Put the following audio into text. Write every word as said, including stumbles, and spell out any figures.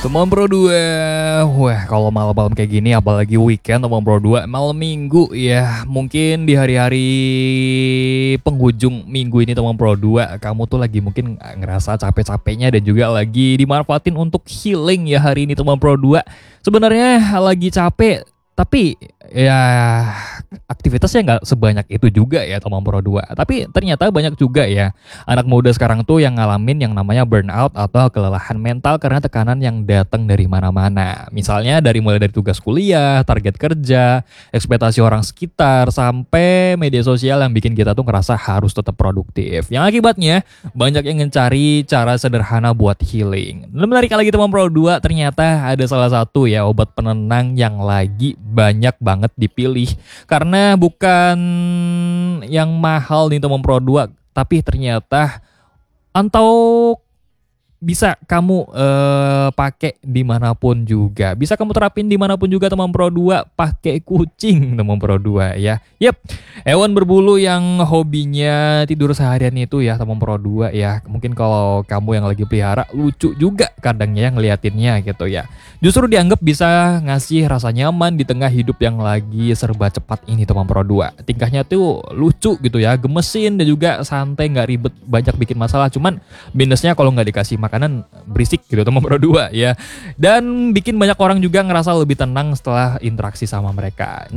Teman Pro dua, wah kalau malam-malam kayak gini apalagi weekend teman Pro dua, malam minggu ya. Mungkin di hari-hari penghujung minggu ini teman Pro dua, kamu tuh lagi mungkin ngerasa capek-capeknya dan juga lagi dimanfaatin untuk healing ya hari ini teman Pro dua. Sebenarnya lagi capek, tapi ya aktivitasnya nggak sebanyak itu juga ya teman Pro dua. Tapi ternyata banyak juga ya anak muda sekarang tuh yang ngalamin yang namanya burnout atau kelelahan mental karena tekanan yang datang dari mana-mana. Misalnya dari mulai dari tugas kuliah, target kerja, ekspektasi orang sekitar, sampai media sosial yang bikin kita tuh ngerasa harus tetap produktif. Yang akibatnya banyak yang mencari cara sederhana buat healing. Dan menarik lagi teman Pro dua, ternyata ada salah satu ya obat penenang yang lagi banyak banget dipilih. Karena bukan yang mahal nih teman Pro dua, tapi ternyata atau bisa kamu eh, pakai dimanapun juga. Bisa kamu terapin dimanapun juga teman Pro dua, pakai kucing teman Pro dua ya. Yep, hewan berbulu yang hobinya tidur seharian itu ya teman Pro dua ya. Mungkin kalau kamu yang lagi pelihara lucu juga kadangnya ngeliatinnya gitu ya. Justru dianggap bisa ngasih rasa nyaman di tengah hidup yang lagi serba cepat ini teman Pro dua. Tingkahnya tuh lucu gitu ya, gemesin dan juga santai, nggak ribet banyak bikin masalah. Cuman minusnya kalau nggak dikasih makanan berisik gitu teman Pro dua ya. Dan bikin banyak orang juga ngerasa lebih tenang setelah interaksi sama mereka.